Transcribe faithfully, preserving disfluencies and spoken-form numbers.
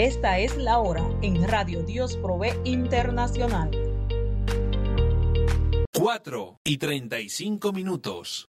Esta es la hora en Radio Dios Provee Internacional. cuatro y treinta y cinco minutos.